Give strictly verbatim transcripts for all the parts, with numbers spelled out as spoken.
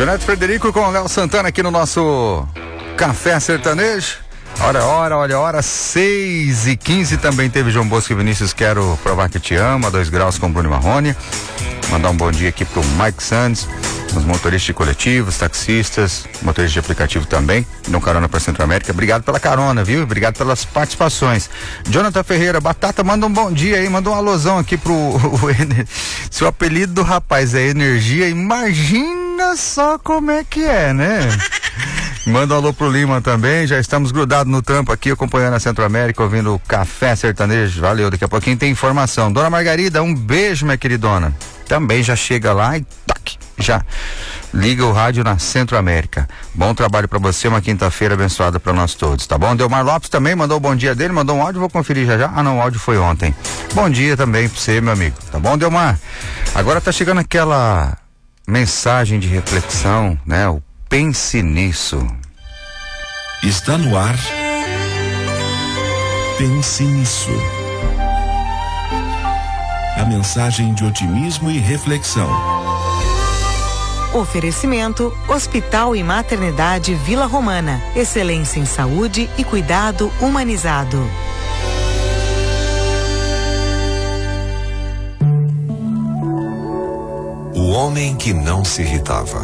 Jonete Frederico com o Léo Santana aqui no nosso Café Sertanejo. Hora, hora, olha, hora, seis e quinze. Também teve João Bosco e Vinícius, Quero Provar Que Te Amo, a dois graus com Bruno Marrone. Mandar um bom dia aqui pro Mike Sands, os motoristas de coletivos, taxistas, motoristas de aplicativo também, dão carona pra Centro-América. Obrigado pela carona, viu? Obrigado pelas participações. Jonathan Ferreira, Batata, manda um bom dia aí, manda um alusão aqui pro o, se o apelido do rapaz é Energia, imagina só como é que é, né? Manda um alô pro Lima também, já estamos grudados no trampo aqui, acompanhando a Centro-América, ouvindo o Café Sertanejo. Valeu, daqui a pouquinho tem informação. Dona Margarida, um beijo, minha queridona. Também já chega lá e toque, já liga o rádio na Centro-América. Bom trabalho pra você, uma quinta-feira abençoada pra nós todos, tá bom? Delmar Lopes também mandou o bom dia dele, mandou um áudio, vou conferir já já. Ah não, o áudio foi ontem. Bom dia também pra você, meu amigo, tá bom, Delmar? Agora tá chegando aquela mensagem de reflexão, né? O Pense Nisso. Está no ar. Pense Nisso. A mensagem de otimismo e reflexão. Oferecimento: Hospital e Maternidade Vila Romana. Excelência em saúde e cuidado humanizado. O homem que não se irritava.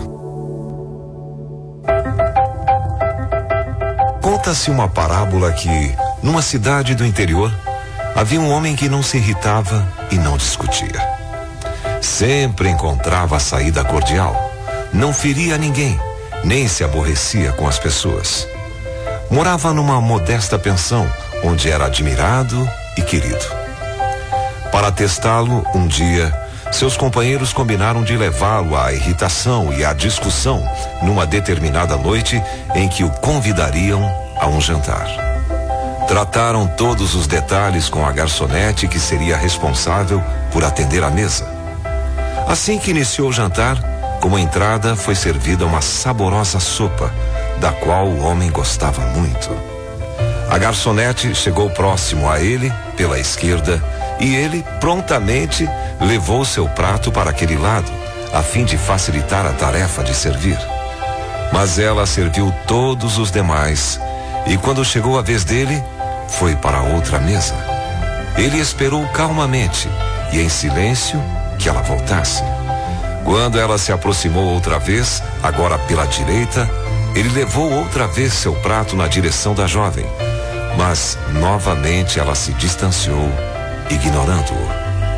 Conta-se uma parábola que, numa cidade do interior, havia um homem que não se irritava e não discutia. Sempre encontrava a saída cordial, não feria ninguém, nem se aborrecia com as pessoas. Morava numa modesta pensão, onde era admirado e querido. Para testá-lo, um dia, seus companheiros combinaram de levá-lo à irritação e à discussão numa determinada noite em que o convidariam a um jantar. Trataram todos os detalhes com a garçonete que seria responsável por atender a mesa. Assim que iniciou o jantar, como entrada foi servida uma saborosa sopa, da qual o homem gostava muito. A garçonete chegou próximo a ele, pela esquerda, e ele prontamente levou seu prato para aquele lado, a fim de facilitar a tarefa de servir. Mas ela serviu todos os demais, e quando chegou a vez dele, foi para outra mesa. Ele esperou calmamente e em silêncio que ela voltasse. Quando ela se aproximou outra vez, agora pela direita, ele levou outra vez seu prato na direção da jovem, mas novamente ela se distanciou, ignorando-o.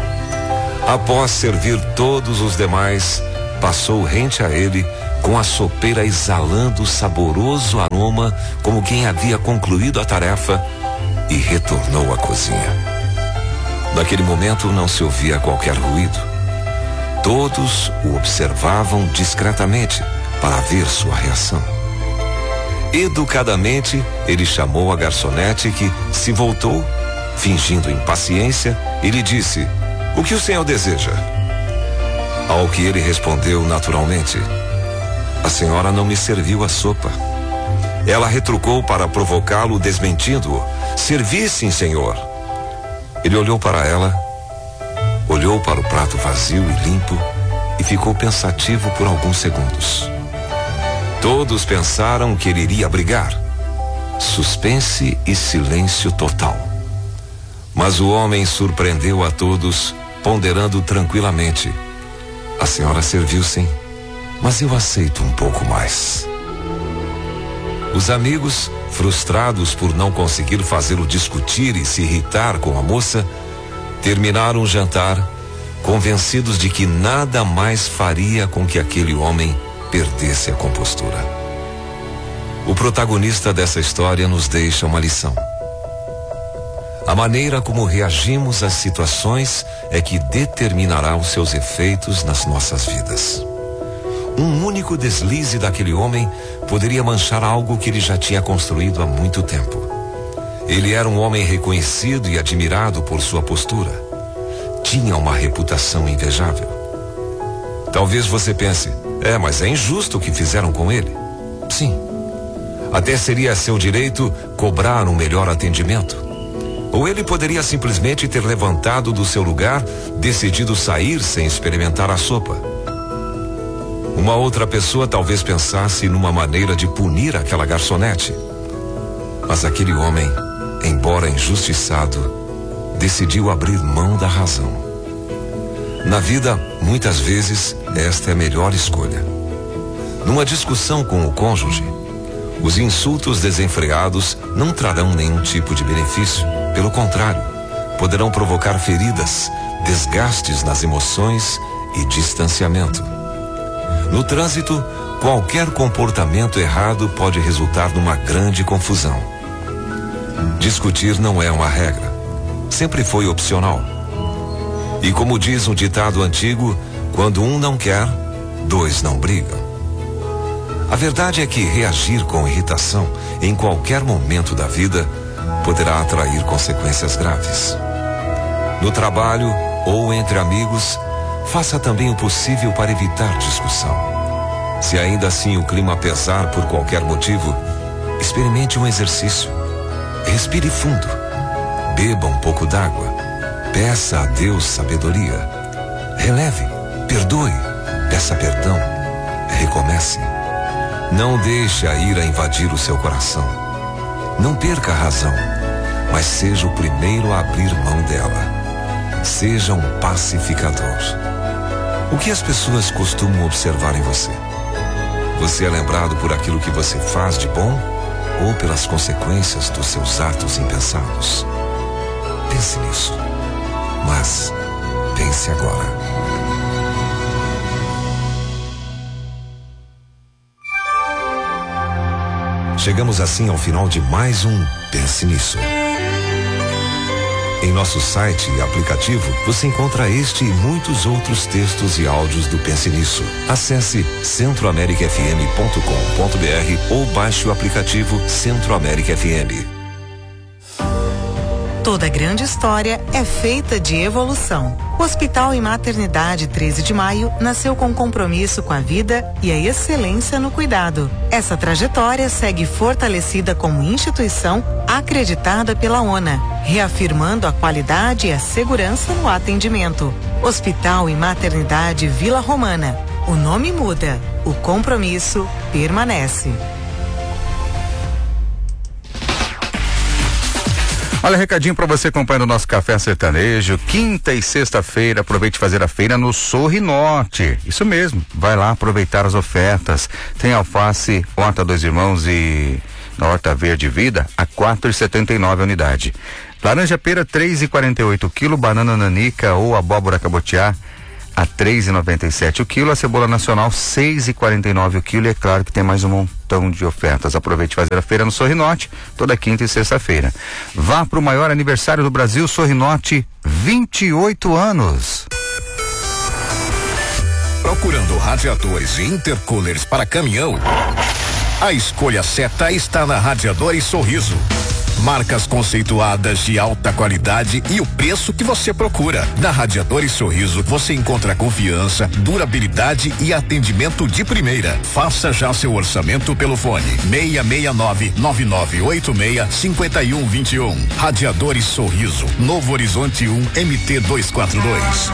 Após servir todos os demais, passou rente a ele, com a sopeira exalando saboroso aroma, como quem havia concluído a tarefa, e retornou à cozinha. Naquele momento não se ouvia qualquer ruído. Todos o observavam discretamente para ver sua reação. Educadamente, ele chamou a garçonete, que se voltou, fingindo impaciência, e lhe disse: "O que o senhor deseja?" Ao que ele respondeu naturalmente: "A senhora não me serviu a sopa." Ela retrucou para provocá-lo, desmentindo-o: "Servi sim, senhor." Ele olhou para ela, olhou para o prato vazio e limpo e ficou pensativo por alguns segundos. Todos pensaram que ele iria brigar. Suspense e silêncio total. Mas o homem surpreendeu a todos, ponderando tranquilamente: "A senhora serviu sim, mas eu aceito um pouco mais." Os amigos, frustrados por não conseguir fazê-lo discutir e se irritar com a moça, terminaram o jantar, convencidos de que nada mais faria com que aquele homem perdesse a compostura. O protagonista dessa história nos deixa uma lição. A maneira como reagimos às situações é que determinará os seus efeitos nas nossas vidas. Um único deslize daquele homem poderia manchar algo que ele já tinha construído há muito tempo. Ele era um homem reconhecido e admirado por sua postura. Tinha uma reputação invejável. Talvez você pense: é, mas é injusto o que fizeram com ele. Sim. Até seria seu direito cobrar um melhor atendimento. Ou ele poderia simplesmente ter levantado do seu lugar, decidido sair sem experimentar a sopa. Uma outra pessoa talvez pensasse numa maneira de punir aquela garçonete. Mas aquele homem, embora injustiçado, decidiu abrir mão da razão. Na vida, muitas vezes, esta é a melhor escolha. Numa discussão com o cônjuge, os insultos desenfreados não trarão nenhum tipo de benefício. Pelo contrário, poderão provocar feridas, desgastes nas emoções e distanciamento. No trânsito, qualquer comportamento errado pode resultar numa grande confusão. Discutir não é uma regra, sempre foi opcional. E como diz um ditado antigo, quando um não quer, dois não brigam. A verdade é que reagir com irritação em qualquer momento da vida poderá atrair consequências graves. No trabalho ou entre amigos, faça também o possível para evitar discussão. Se ainda assim o clima pesar por qualquer motivo, experimente um exercício. Respire fundo. Beba um pouco d'água. Peça a Deus sabedoria. Releve, perdoe, peça perdão, recomece. Não deixe a ira invadir o seu coração. Não perca a razão, mas seja o primeiro a abrir mão dela. Seja um pacificador. O que as pessoas costumam observar em você? Você é lembrado por aquilo que você faz de bom ou pelas consequências dos seus atos impensados? Pense nisso. Mas pense agora. Chegamos assim ao final de mais um Pense Nisso. Em nosso site e aplicativo, você encontra este e muitos outros textos e áudios do Pense Nisso. Acesse centro américa f m ponto com ponto b r ou baixe o aplicativo Centro América F M. Toda grande história é feita de evolução. O Hospital e Maternidade treze de maio nasceu com compromisso com a vida e a excelência no cuidado. Essa trajetória segue fortalecida como instituição acreditada pela ONA, reafirmando a qualidade e a segurança no atendimento. Hospital e Maternidade Vila Romana. O nome muda, o compromisso permanece. Olha, recadinho para você acompanhando o nosso Café Sertanejo. Quinta e sexta-feira, aproveite fazer a feira no Sorrinorte. Isso mesmo, vai lá aproveitar as ofertas. Tem alface, Horta Dois Irmãos e na Horta Verde Vida a quatro reais e setenta e nove centavos a unidade. Laranja pera três reais e quarenta e oito centavos o quilo, banana nanica ou abóbora cabotiá a três reais e noventa e sete centavos o quilo, a cebola nacional seis reais e quarenta e nove centavos o quilo, e é claro que tem mais um montão de ofertas. Aproveite fazer a feira no Sorrinorte, toda quinta e sexta-feira. Vá para o maior aniversário do Brasil, Sorrinorte, vinte e oito anos. Procurando radiadores e intercoolers para caminhão? A escolha certa está na Radiadores Sorriso. Marcas conceituadas de alta qualidade e o preço que você procura. Na Radiadores Sorriso você encontra confiança, durabilidade e atendimento de primeira. Faça já seu orçamento pelo fone seis seis nove, nove nove oito seis, cinco um dois um. Radiadores Sorriso, Novo Horizonte um, M T duzentos e quarenta e dois.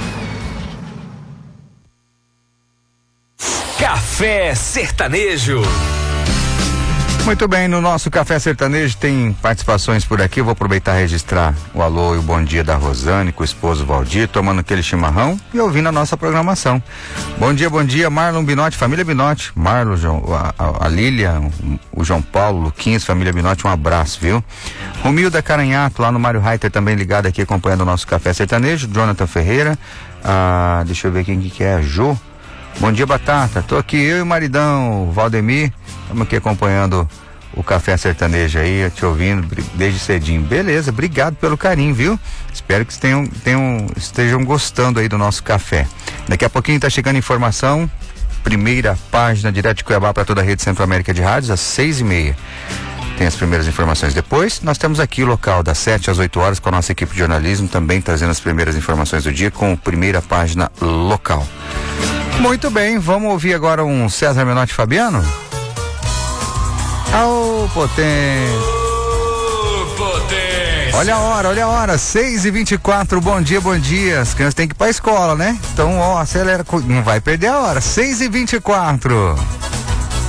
Café Sertanejo. Muito bem, no nosso Café Sertanejo tem participações por aqui. Eu vou aproveitar e registrar o alô e o bom dia da Rosane com o esposo Valdir, tomando aquele chimarrão e ouvindo a nossa programação. Bom dia, bom dia, Marlon Binotti, família Binotti, Marlon, a, a, a Lília, o João Paulo, Luquinhas, família Binotti, um abraço, viu? Romilda Caranhato, lá no Mário Reiter, também ligado aqui, acompanhando o nosso Café Sertanejo. Jonathan Ferreira, ah, deixa eu ver quem que é, a Ju. Bom dia, Batata, tô aqui, eu e o maridão, o Valdemir, estamos aqui acompanhando o Café Sertanejo aí, te ouvindo desde cedinho. Beleza, obrigado pelo carinho, viu? Espero que tenham, tenham, estejam gostando aí do nosso café. Daqui a pouquinho tá chegando informação, primeira página direto de Cuiabá para toda a rede Centro América de Rádios, às seis e meia. Tem as primeiras informações. Depois, nós temos aqui o local das sete às oito horas com a nossa equipe de jornalismo, também trazendo as primeiras informações do dia com a primeira página local. Muito bem, vamos ouvir agora um César Menotti Fabiano? Ô, potência! Ô, potência! Olha a hora, olha a hora, seis e vinte e quatro, bom dia, bom dia. As crianças têm que ir pra escola, né? Então, ó, acelera, não vai perder a hora, seis e vinte e quatro.